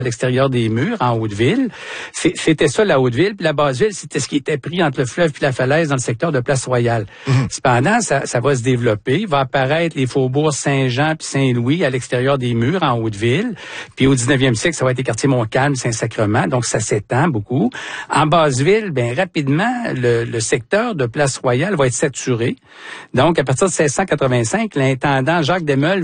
à l'extérieur des murs, en Haute-Ville. C'était ça, la Haute-Ville. Puis la Basse-Ville, c'était ce qui était pris entre le fleuve puis la falaise dans le secteur de Place-Royale. Cependant, ça va se développer. Il va apparaître les faubourgs Saint-Jean puis Saint-Louis à l'extérieur des murs, en Haute-Ville. Puis au 19e siècle, ça va être les quartiers Montcalm, Saint-Sacrement. Donc, ça s'étend beaucoup. En Basse-Ville, rapidement, le secteur de Place-Royale va être saturé. Donc, à partir de 1685, l'intendant Jacques Desmeules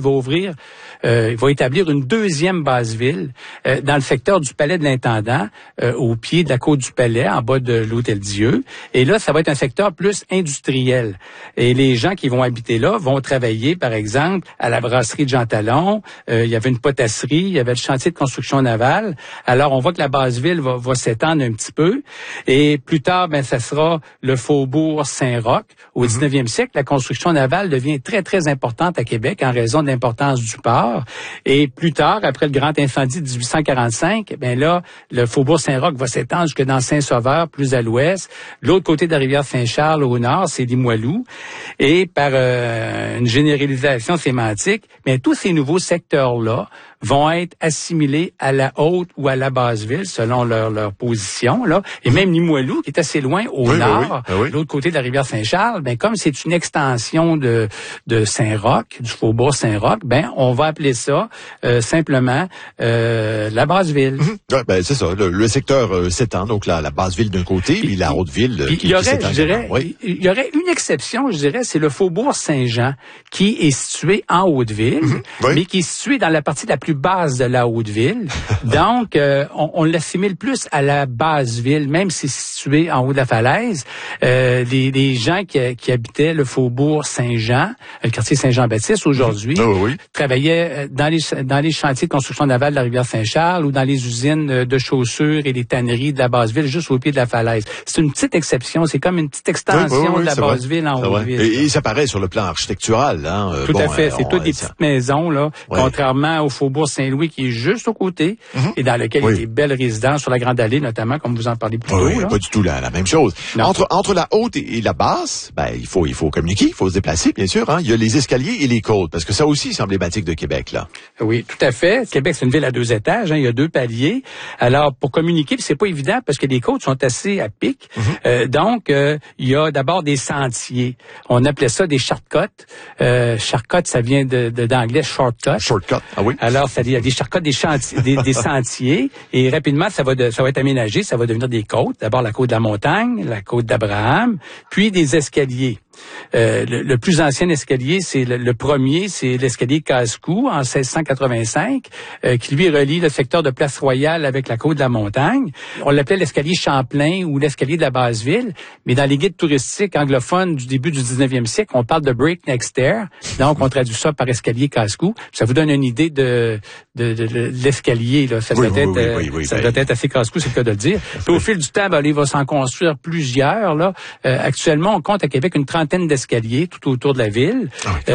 va établir une deuxième Basse-Ville dans le secteur du palais de l'intendant, au pied de la côte du palais, en bas de l'Hôtel-Dieu. Et là, ça va être un secteur plus industriel. Et les gens qui vont habiter là vont travailler, par exemple, à la brasserie de Jean Talon. Il y avait une potasserie, il y avait le chantier de construction navale. Alors, on voit que la Basse-Ville va s'étendre un petit peu. Et plus tard, ça sera le faubourg Saint-Roch. Au 19e siècle, la construction navale devient très, très importante à Québec en raison de l'importance du port. Et plus tard, après le grand incendie de 1845, là, le faubourg Saint-Roch va s'étendre jusque dans Saint-Sauveur, plus à l'ouest. L'autre côté de la rivière Saint-Charles, au nord, c'est Limoilou. Et par une généralisation sémantique, tous ces nouveaux secteurs-là vont être assimilés à la Haute ou à la Basse-Ville, selon leur position, là. Et même Limoilou, qui est assez loin au nord, l'autre côté de la rivière Saint-Charles, comme c'est une extension de Saint-Roch, du faubourg Saint-Roch, on va appeler ça simplement la Basse-Ville. C'est ça. Le secteur s'étend, donc la Basse-Ville d'un côté, puis la Haute-Ville qui s'étend. Il y aurait une exception, je dirais, c'est le faubourg Saint-Jean, qui est situé en Haute-Ville, mais qui est situé dans la partie la plus basse de la Haute-Ville. Donc, on l'assimile plus à la Basse-Ville, même si c'est situé en haut de la falaise. Les gens qui habitaient le faubourg Saint-Jean, le quartier Saint-Jean-Baptiste aujourd'hui, travaillaient dans les chantiers de construction navale de la rivière Saint-Charles ou dans les usines de chaussures et les tanneries de la Basse-Ville, juste au pied de la falaise. C'est une petite exception, c'est comme une petite extension de la Basse-Ville en Haute-Ville. Et ça paraît sur le plan architectural. Tout à fait, c'est toutes des petites maisons, là, contrairement au faubourg Saint-Louis qui est juste au côté et dans lequel il y a des belles résidences sur la Grande Allée, notamment, comme vous en parlez plus tôt. Pas du tout la même chose. Entre la haute et la basse, il faut communiquer, il faut se déplacer, bien sûr. Il y a les escaliers et les côtes, parce que ça aussi, c'est emblématique de Québec, là. Oui, tout à fait. Québec, c'est une ville à 2 étages. Il y a 2 paliers. Alors, pour communiquer, c'est pas évident parce que les côtes sont assez à pic. Donc, il y a d'abord des sentiers. On appelait ça des shortcuts. Shortcut, ça vient d'anglais shortcut. Shortcut, ah oui. Alors, il y a des shortcuts, des sentiers, et rapidement, ça va être aménagé, ça va devenir des côtes. D'abord, la côte de la Montagne, la côte d'Abraham, puis des escaliers. Le plus ancien escalier, c'est le premier, c'est l'escalier Casse-Cou en 1685, qui lui relie le secteur de Place-Royale avec la côte de la Montagne. On l'appelait l'escalier Champlain ou l'escalier de la Basse-Ville, mais dans les guides touristiques anglophones du début du 19e siècle, on parle de Breakneck Stair, donc on traduit ça par escalier Casse-Cou. Ça vous donne une idée de l'escalier, là. Ça doit être assez casse-cou, c'est le cas de le dire. Puis au fil du temps, il va s'en construire plusieurs, là. Actuellement, on compte à Québec une trentaine d'escaliers tout autour de la ville.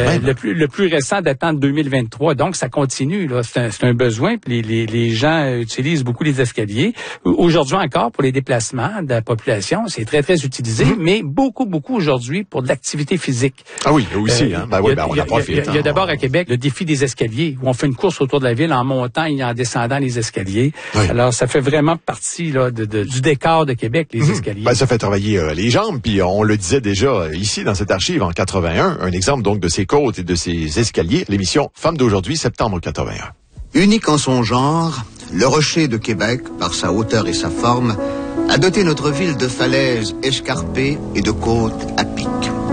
Le plus récent datant de 2023. Donc, ça continue, là. C'est un besoin. Puis les gens utilisent beaucoup les escaliers. Aujourd'hui encore, pour les déplacements de la population, c'est très, très utilisé, mais beaucoup aujourd'hui pour de l'activité physique. Ah oui, aussi, on en profite. Il y a d'abord à Québec le défi des escaliers, où on fait une course autour de la ville en montant et en descendant les escaliers. Alors, ça fait vraiment partie là du décor de Québec, les escaliers. Ça fait travailler les jambes, puis on le disait déjà ici dans cette archive en 81, un exemple donc de ces côtes et de ces escaliers, l'émission Femmes d'aujourd'hui, septembre 81. Unique en son genre, le Rocher de Québec, par sa hauteur et sa forme, a doté notre ville de falaises escarpées et de côtes à pic.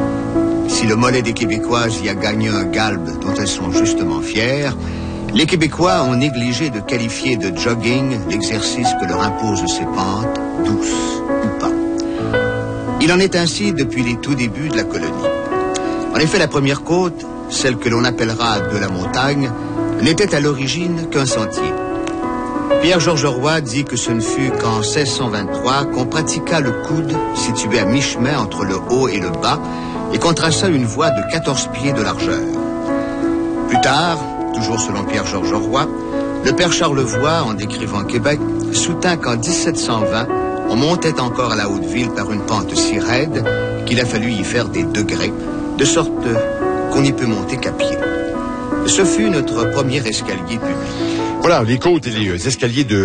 Si le mollet des Québécoises y a gagné un galbe dont elles sont justement fières, les Québécois ont négligé de qualifier de jogging l'exercice que leur imposent ces pentes, douces ou pas. Il en est ainsi depuis les tout débuts de la colonie. En effet, la première côte, celle que l'on appellera de la montagne, n'était à l'origine qu'un sentier. Pierre-Georges Roy dit que ce ne fut qu'en 1623 qu'on pratiqua le coude situé à mi-chemin entre le haut et le bas et qu'on traça une voie de 14 pieds de largeur. Plus tard, toujours selon Pierre-Georges Roy, le père Charlevoix, en décrivant Québec, soutint qu'en 1720, on montait encore à la Haute-Ville par une pente si raide qu'il a fallu y faire des degrés, de sorte qu'on n'y peut monter qu'à pied. Ce fut notre premier escalier public. Voilà, les côtes et les escaliers de